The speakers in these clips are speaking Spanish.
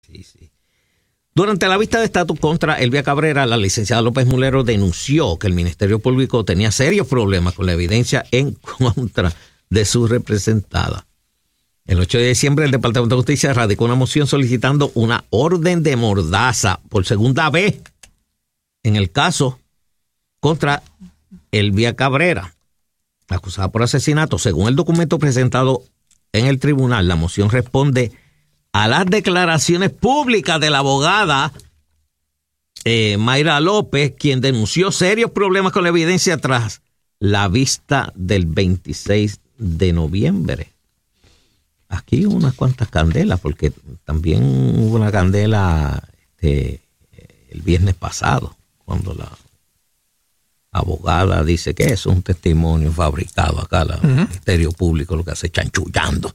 Sí, sí. Durante la vista de estatus contra Elvia Cabrera, la licenciada López Mulero denunció que el Ministerio Público tenía serios problemas con la evidencia en contra de su representada. El 8 de diciembre, el Departamento de Justicia radicó una moción solicitando una orden de mordaza por segunda vez en el caso contra Elvia Cabrera, acusada por asesinato. Según el documento presentado en el tribunal, la moción responde a las declaraciones públicas de la abogada Mayra López, quien denunció serios problemas con la evidencia tras la vista del 26 de noviembre. Aquí hubo unas cuantas candelas, porque también hubo una candela el viernes pasado, cuando la abogada dice que es un testimonio fabricado acá, el Ministerio Público lo que hace chanchullando.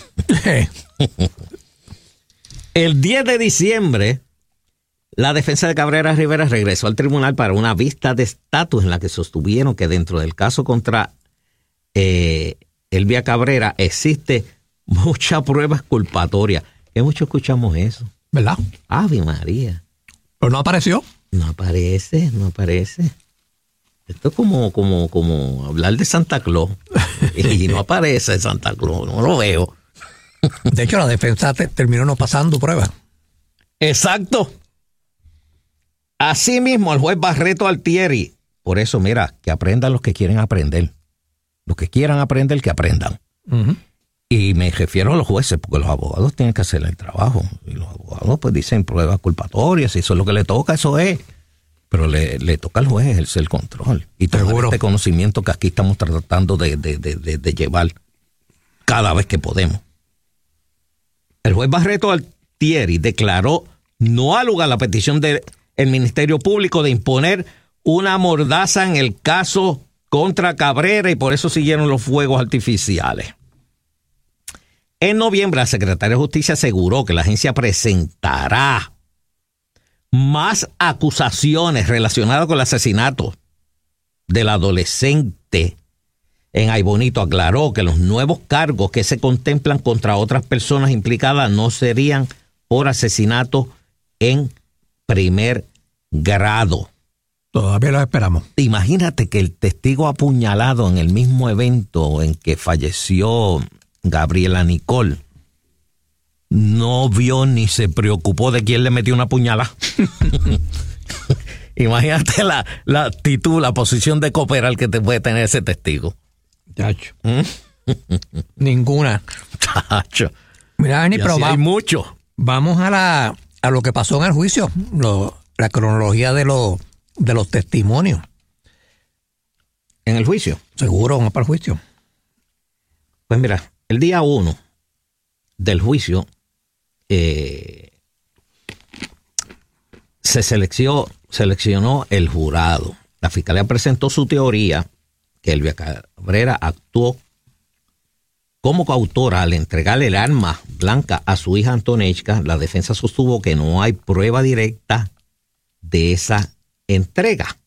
El 10 de diciembre, la defensa de Cabrera Rivera regresó al tribunal para una vista de estatus en la que sostuvieron que dentro del caso contra Elvia Cabrera existe mucha prueba exculpatoria. Que mucho escuchamos eso. ¿Verdad? Ave María. ¿Pero no apareció? No aparece. Esto es como hablar de Santa Claus. Y no aparece Santa Claus, no lo veo. De hecho, la defensa terminó no pasando pruebas. Exacto. Asimismo, el juez Barreto Altieri. Por eso, mira, que aprendan los que quieren aprender. Los que quieran aprender, que aprendan. Y me refiero a los jueces, porque los abogados tienen que hacer el trabajo. Y los abogados pues dicen pruebas culpatorias, y eso es lo que le toca, eso es. Pero le toca al juez ejercer el control. Y tomar este conocimiento que aquí estamos tratando de llevar cada vez que podemos. El juez Barreto Altieri declaró no al lugar la petición del Ministerio Público de imponer una mordaza en el caso contra Cabrera, y por eso siguieron los fuegos artificiales. En noviembre, la secretaria de Justicia aseguró que la agencia presentará más acusaciones relacionadas con el asesinato del adolescente en Aybonito. Aclaró que los nuevos cargos que se contemplan contra otras personas implicadas no serían por asesinato en primer grado. Todavía lo esperamos. Imagínate que el testigo apuñalado en el mismo evento en que falleció Gabriela Nicole no vio ni se preocupó de quién le metió una puñalada. Imagínate la actitud, la posición de cooperar que te puede tener ese testigo. Chacho. Ninguna. Chacho. Mira, Bernie, pero hay mucho. Vamos a lo que pasó en el juicio, la cronología de los testimonios. ¿En el juicio? Seguro, vamos para el juicio. Pues mira, el día 1 del juicio se seleccionó el jurado. La fiscalía presentó su teoría que Elvia Cabrera actuó como coautora al entregarle el arma blanca a su hija Antonechka. La defensa sostuvo que no hay prueba directa de esa entrega.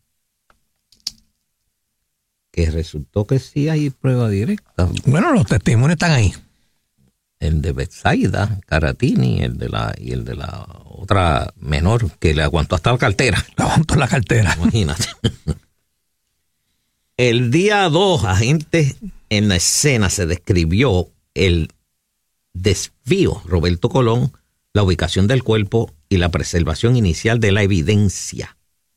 Que resultó que sí hay prueba directa. Bueno, los testimonios están ahí. El de Betsaida Caratini, el de la otra menor que le aguantó hasta la cartera. Le aguantó la cartera. Imagínate. El día 2, agentes en la escena se describió el desvío Roberto Colón, la ubicación del cuerpo y la preservación inicial de la evidencia.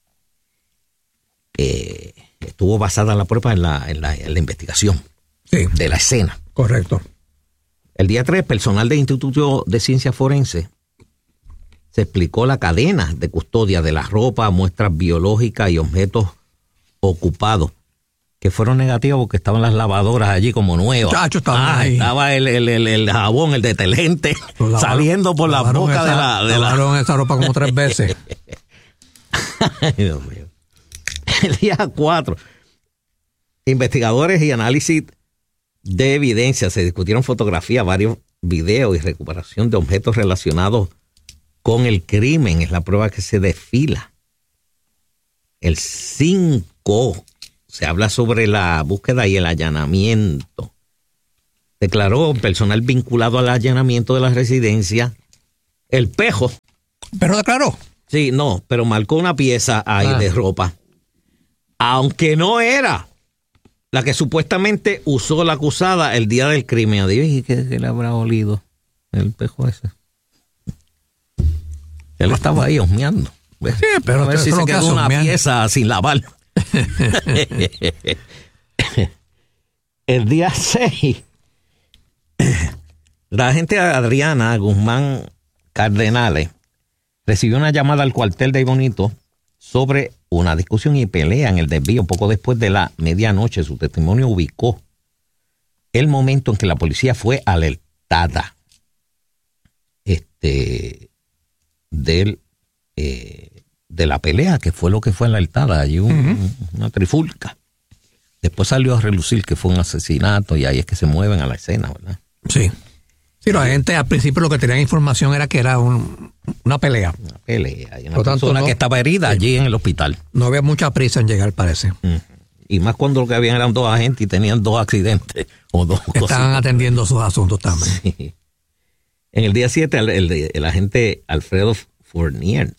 Estuvo basada la prueba en la investigación de la escena. Correcto. El día 3, personal del Instituto de Ciencia Forense se explicó la cadena de custodia de la ropa, muestras biológicas y objetos ocupados, que fueron negativos porque estaban las lavadoras allí como nuevas. Chacho, estaba el jabón, el detergente, saliendo por la boca de la... Lavaron esa ropa como 3 veces. Ay, Dios mío. El día 4, investigadores y análisis de evidencia, se discutieron fotografías, varios videos y recuperación de objetos relacionados con el crimen. Es la prueba que se desfila. El 5 se habla sobre la búsqueda y el allanamiento. Declaró personal vinculado al allanamiento de la residencia El Pejo. Pero declaró. Sí, no, pero marcó una pieza ahí de ropa. Aunque no era la que supuestamente usó la acusada el día del crimen. ¿Y qué le habrá olido el Pejo ese? Él estaba ahí husmeando. Sí, pero a ver si se quedó una pieza sin lavar. El día 6, la agente Adriana Guzmán Cardenales recibió una llamada al cuartel de Bonito sobre una discusión y pelea en el desvío. Poco después de la medianoche, su testimonio ubicó el momento en que la policía fue alertada de la pelea, que fue lo que fue alertada. Allí una trifulca. Después salió a relucir que fue un asesinato y ahí es que se mueven a la escena, ¿verdad? Sí. Sí, la gente al principio lo que tenían información era que era una pelea. Una pelea. Y una persona que estaba herida allí en el hospital. No había mucha prisa en llegar, parece. Y más cuando lo que habían eran 2 agentes y tenían 2 accidentes o 2 cosas. Estaban atendiendo sus asuntos también. Sí. En el día 7, el agente Alfredo Fortier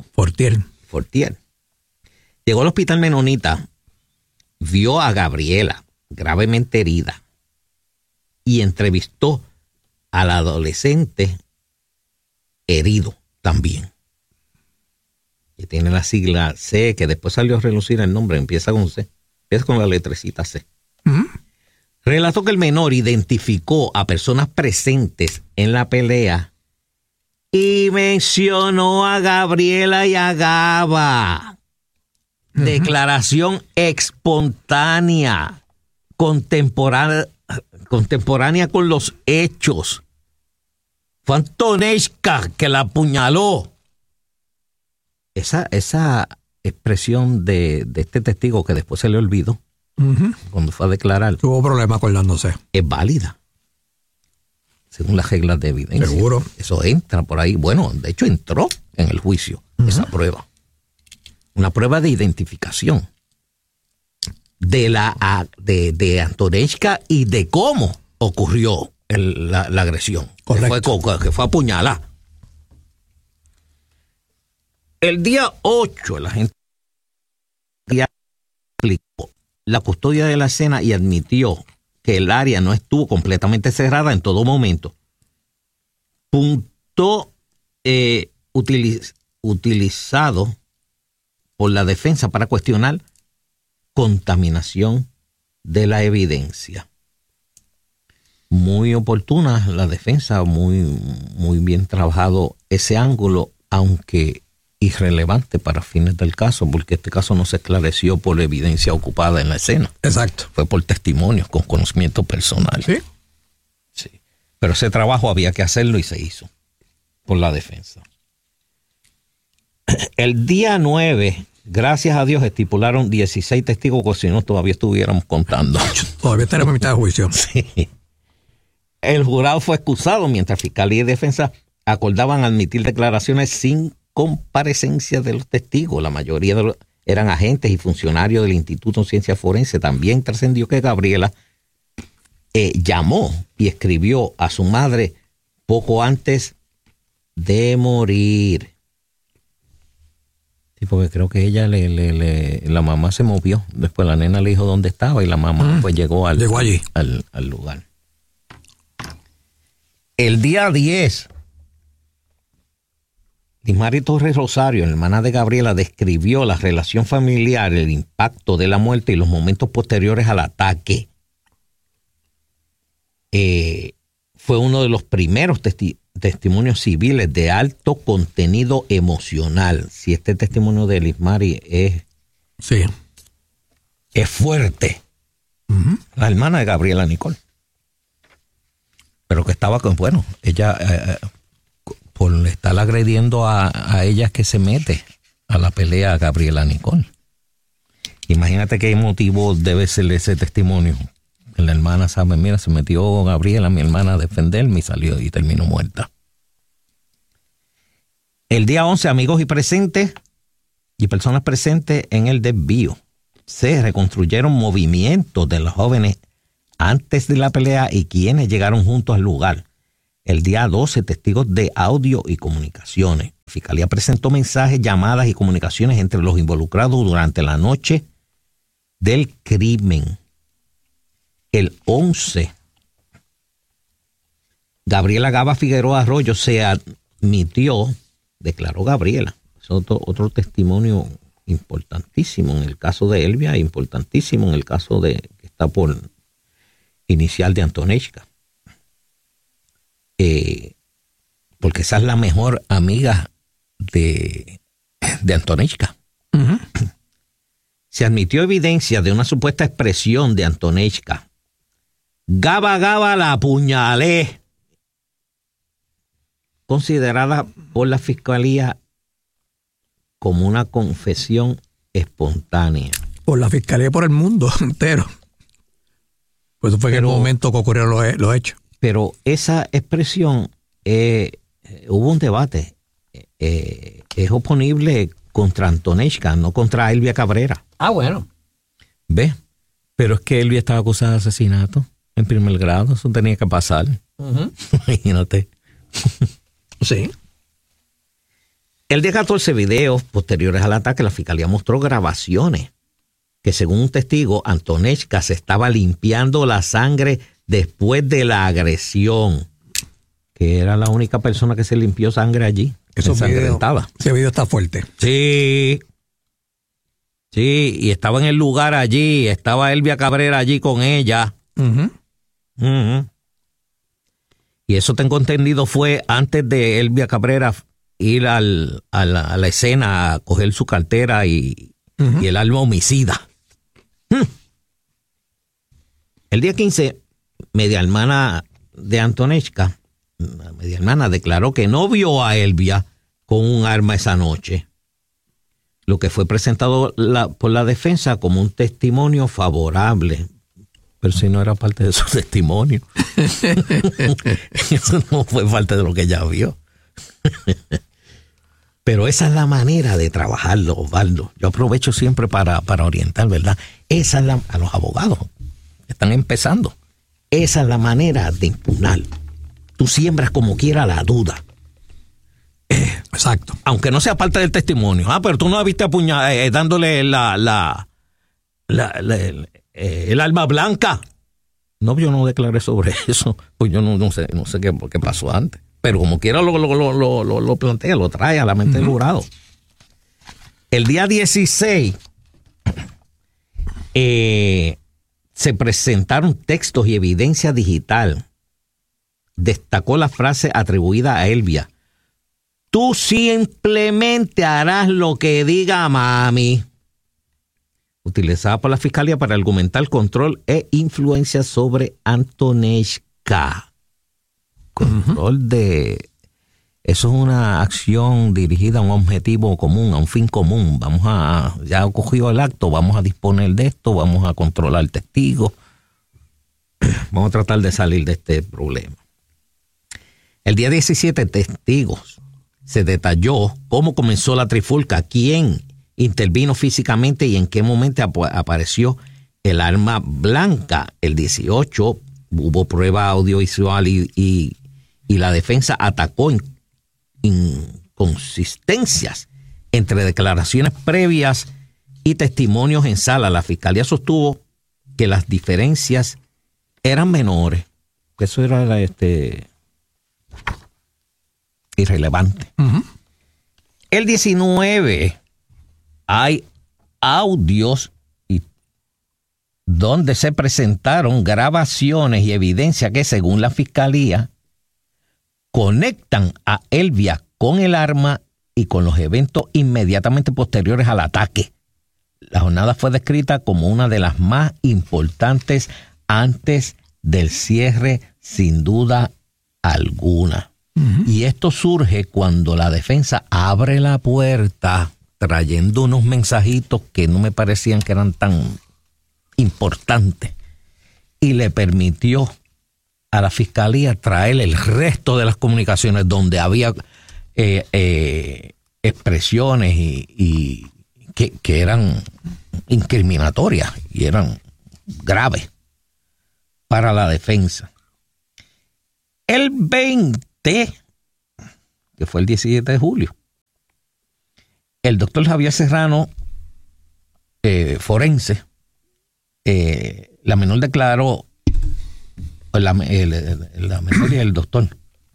llegó al hospital Menonita, vio a Gabriela gravemente herida y entrevistó al adolescente herido también. Que tiene la sigla C, que después salió a relucir el nombre, empieza con C, empieza con la letrecita C. Relató que el menor identificó a personas presentes en la pelea y mencionó a Gabriela y a Gaba. Declaración espontánea, contemporánea con los hechos. Fue Antonesca que la apuñaló. Esa expresión de este testigo que después se le olvidó, cuando fue a declarar, tuvo problema acordándose. Es válida, según las reglas de evidencia. Seguro. Eso entra por ahí. Bueno, de hecho entró en el juicio esa prueba. Una prueba de identificación de Antonesca y de cómo ocurrió la agresión. Que fue apuñalada. El día 8, la gente explicó la custodia de la escena y admitió que el área no estuvo completamente cerrada en todo momento. Punto utilizado por la defensa para cuestionar contaminación de la evidencia. Muy oportuna la defensa, muy bien trabajado ese ángulo, aunque irrelevante para fines del caso, porque este caso no se esclareció por evidencia ocupada en la escena. Exacto. Fue por testimonios con conocimiento personal. Sí. Sí. Pero ese trabajo había que hacerlo y se hizo por la defensa. El día 9, gracias a Dios, estipularon 16 testigos, porque si no todavía estuviéramos contando. Todavía tenemos mitad de juicio. Sí. El jurado fue excusado mientras Fiscalía y Defensa acordaban admitir declaraciones sin comparecencia de los testigos. La mayoría eran agentes y funcionarios del Instituto de Ciencia Forense. También trascendió que Gabriela llamó y escribió a su madre poco antes de morir. Sí, porque creo que ella la mamá se movió. Después la nena le dijo dónde estaba y la mamá pues llegó allí al lugar. El día 10, Lismari Torres Rosario, hermana de Gabriela, describió la relación familiar, el impacto de la muerte y los momentos posteriores al ataque. Fue uno de los primeros testimonios civiles de alto contenido emocional. Si este testimonio de Lismari es fuerte. La hermana de Gabriela Nicole. Pero que estaba con, bueno, ella por estar agrediendo a ella que se mete a la pelea a Gabriela Nicole. Imagínate qué motivo debe ser ese testimonio. La hermana sabe, mira, se metió Gabriela, mi hermana, a defenderme y salió y terminó muerta. El día 11, amigos y presentes y personas presentes en el desvío, se reconstruyeron movimientos de los jóvenes antes de la pelea y quienes llegaron juntos al lugar. El día 12, testigos de audio y comunicaciones. La Fiscalía presentó mensajes, llamadas y comunicaciones entre los involucrados durante la noche del crimen. El 11, Gabriela Gaba Figueroa Arroyo se admitió, declaró Gabriela. Es otro testimonio importantísimo en el caso de Elvia, importantísimo en el caso de que está por inicial de Antonechka. Porque esa es la mejor amiga de Antonechka. Uh-huh. Se admitió evidencia de una supuesta expresión de Antonechka. Gaba, Gaba, la apuñalé. Considerada por la Fiscalía como una confesión espontánea. Por la Fiscalía y por el mundo entero. Pues eso fue en el momento que ocurrieron los hechos. Pero esa expresión, hubo un debate. Es oponible contra Antonechka, no contra Elvia Cabrera. Ah, bueno. ¿Ves? Pero es que Elvia estaba acusada de asesinato en primer grado. Eso tenía que pasar. Uh-huh. Imagínate. Sí. El día 14, videos posteriores al ataque, la Fiscalía mostró grabaciones que, según un testigo, Antonechka se estaba limpiando la sangre después de la agresión, que era la única persona que se limpió sangre allí. Ese video está fuerte. Sí, y estaba en el lugar allí, estaba Elvia Cabrera allí con ella. Uh-huh. Uh-huh. Y eso tengo entendido fue antes de Elvia Cabrera ir a la escena a coger su cartera y el arma homicida. El día 15, media hermana de Antonechka, media hermana, declaró que no vio a Elvia con un arma esa noche, lo que fue presentado por la defensa como un testimonio favorable. Pero si no era parte de su testimonio. Eso no fue parte de lo que ella vio. Pero esa es la manera de trabajarlo, Osvaldo. Yo aprovecho siempre para orientar, ¿verdad? Esa es a los abogados que están empezando. Esa es la manera de impugnar. Tú siembras como quiera la duda. Exacto. Aunque no sea parte del testimonio. Pero tú no la viste dándole el arma blanca. No, yo no declaré sobre eso. Pues yo no sé qué pasó antes. Pero como quiera lo plantea, lo trae a la mente del jurado. El día 16 se presentaron textos y evidencia digital. Destacó la frase atribuida a Elvia: tú simplemente harás lo que diga mami. Utilizada por la Fiscalía para argumentar control e influencia sobre Antonechka. Control de... Eso es una acción dirigida a un objetivo común, a un fin común. Ya ha cogido el acto, vamos a disponer de esto, vamos a controlar testigos. Vamos a tratar de salir de este problema. El día 17, testigos. Se detalló cómo comenzó la trifulca, quién intervino físicamente y en qué momento apareció el arma blanca. El 18 hubo prueba audiovisual y la defensa atacó inconsistencias entre declaraciones previas y testimonios en sala. La Fiscalía sostuvo que las diferencias eran menores, que eso era irrelevante. Uh-huh. El 19 hay audios donde se presentaron grabaciones y evidencia que, según la Fiscalía, conectan a Elvia con el arma y con los eventos inmediatamente posteriores al ataque. La jornada fue descrita como una de las más importantes antes del cierre, sin duda alguna. Uh-huh. Y esto surge cuando la defensa abre la puerta trayendo unos mensajitos que no me parecían que eran tan importantes y le permitió a la Fiscalía traer el resto de las comunicaciones donde había expresiones y que eran incriminatorias y eran graves para la defensa. El 20, que fue el 17 de julio, el doctor Javier Serrano, forense, la menor declaró, la menor y el doctor,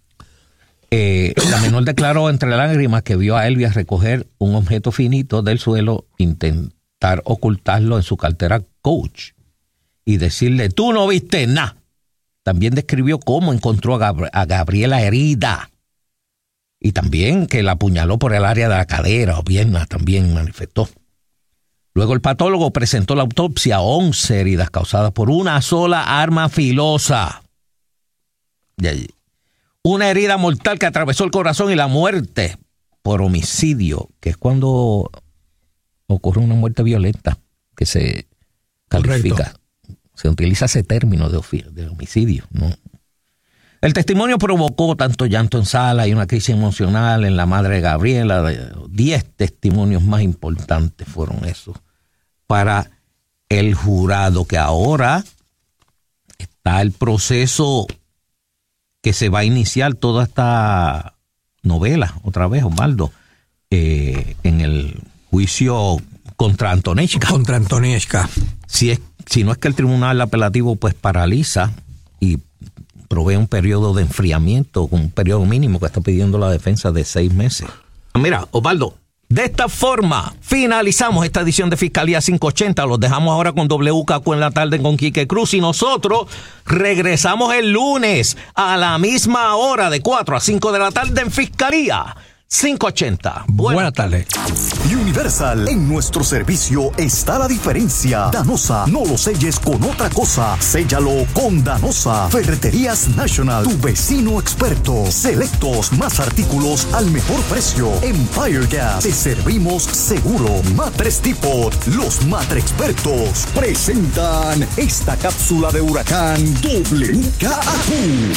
la menor declaró entre lágrimas que vio a Elvis recoger un objeto finito del suelo, intentar ocultarlo en su cartera Coach y decirle, tú no viste nada. También describió cómo encontró a Gabriela herida y también que la apuñaló por el área de la cadera o pierna, también manifestó. Luego el patólogo presentó la autopsia, 11 heridas causadas por una sola arma filosa. Y allí, una herida mortal que atravesó el corazón y la muerte por homicidio, que es cuando ocurre una muerte violenta, que se califica. Correcto. Se utiliza ese término de homicidio, ¿no? El testimonio provocó tanto llanto en sala y una crisis emocional en la madre de Gabriela. 10 testimonios más importantes fueron esos para el jurado, que ahora está el proceso que se va a iniciar toda esta novela, otra vez, Osvaldo, en el juicio contra Antonieshka. Contra Antonieshka. Si no es que el tribunal apelativo pues paraliza y provee un periodo de enfriamiento, un periodo mínimo que está pidiendo la defensa de 6 meses. Mira, Osvaldo, de esta forma finalizamos esta edición de Fiscalía 580. Los dejamos ahora con WKQ en la tarde con Quique Cruz y nosotros regresamos el lunes a la misma hora de 4 a 5 de la tarde en Fiscalía 580. Buenas tardes. Universal, en nuestro servicio está la diferencia. Danosa, no lo selles con otra cosa. Séllalo con Danosa. Ferreterías National, tu vecino experto. Selectos, más artículos al mejor precio. Empire Gas, te servimos seguro. Matres Depot, los matre expertos presentan esta cápsula de huracán WKQ.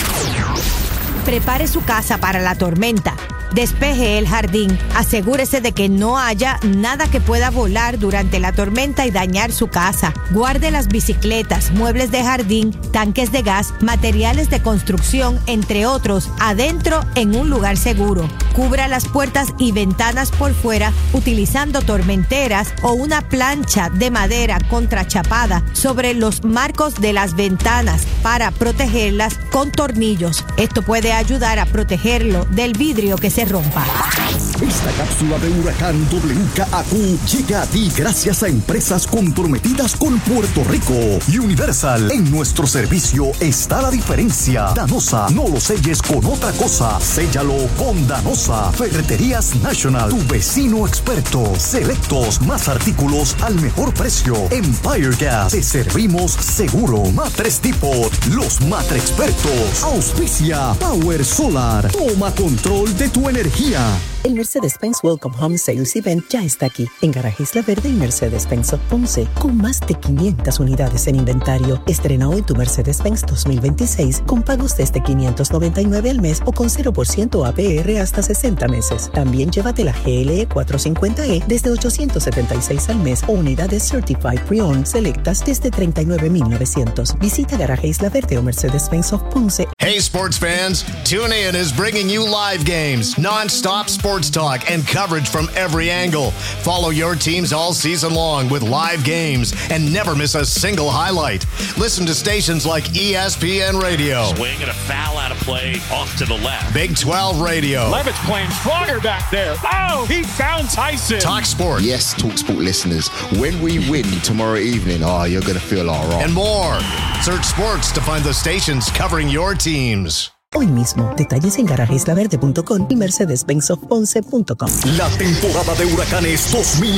Prepare su casa para la tormenta. Despeje el jardín. Asegúrese de que no haya nada que pueda volar durante la tormenta y dañar su casa. Guarde las bicicletas, muebles de jardín, tanques de gas, materiales de construcción, entre otros, adentro en un lugar seguro. Cubra las puertas y ventanas por fuera utilizando tormenteras o una plancha de madera contrachapada sobre los marcos de las ventanas para protegerlas con tornillos. Esto puede ayudar a protegerlo del vidrio que se rompa. Esta cápsula de huracán WKQ llega a ti gracias a empresas comprometidas con Puerto Rico. Universal, en nuestro servicio está la diferencia. Danosa, no lo selles con otra cosa. Séllalo con Danosa. Ferreterías National, tu vecino experto. Selectos, más artículos al mejor precio. Empire Gas, te servimos seguro. Matres Depot, los matre expertos. Auspicia Power Solar. Toma control de tu energía. El Mercedes-Benz Welcome Home Sales Event ya está aquí en Garaje Isla Verde y Mercedes-Benz of Ponce, con más de 500 unidades en inventario. Estrena hoy tu Mercedes-Benz 2026 con pagos desde $599 al mes o con 0% APR hasta 60 meses. También llévate la GLE 450E desde $876 al mes o unidades Certified Pre-Owned selectas desde $39,900. Visita Garaje Isla Verde o Mercedes-Benz of Ponce. Hey sports fans, TuneIn is bringing you live games, non-stop sports talk, and coverage from every angle. Follow your teams all season long with live games and never miss a single highlight. Listen to stations like ESPN Radio. Swing and a foul out of play off to the left. Big 12 Radio. Levitt's playing stronger back there. Oh, he found Tyson. Talk Sport. Yes, Talk Sport listeners. When we win tomorrow evening, you're going to feel all right. And more. Search sports to find the stations covering your teams. Hoy mismo, detalles en garajeislaverde.com y mercedes-benzofponce.com. La temporada de huracanes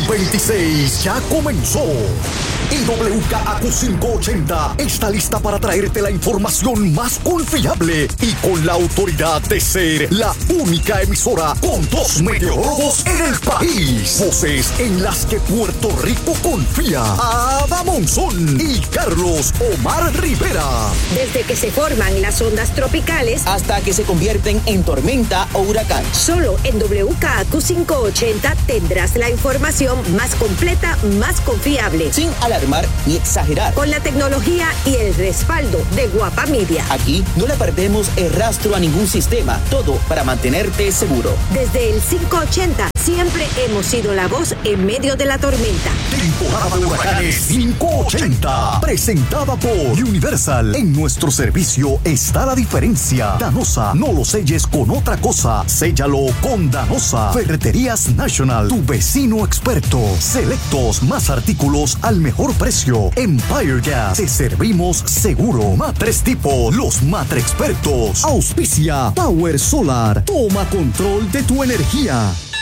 2026 ya comenzó. Y WKQ 580 está lista para traerte la información más confiable y con la autoridad de ser la única emisora con 2 meteorólogos en el país. Voces en las que Puerto Rico confía. Ada Monzón y Carlos Omar Rivera. Desde que se forman las ondas tropicales hasta que se convierten en tormenta o huracán. Solo en WKAQ 580 tendrás la información más completa, más confiable. Sin alarmar ni exagerar. Con la tecnología y el respaldo de Guapa Media. Aquí no le perdemos el rastro a ningún sistema. Todo para mantenerte seguro. Desde el 580 siempre hemos sido la voz en medio de la tormenta. Temporada de huracanes 580. Presentada por Universal. En nuestro servicio está la diferencia. Danosa, no lo selles con otra cosa. Séllalo con Danosa. Ferreterías National, tu vecino experto. Selectos, más artículos al mejor precio. Empire Gas, te servimos seguro. Matres Tipo, los Matre expertos. Auspicia Power Solar. Toma control de tu energía.